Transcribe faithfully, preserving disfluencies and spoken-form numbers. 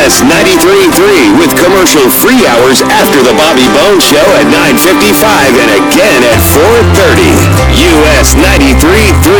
S ninety-three point three with commercial-free hours after the Bobby Bones Show at nine fifty-five and again at four thirty. U S ninety-three point three.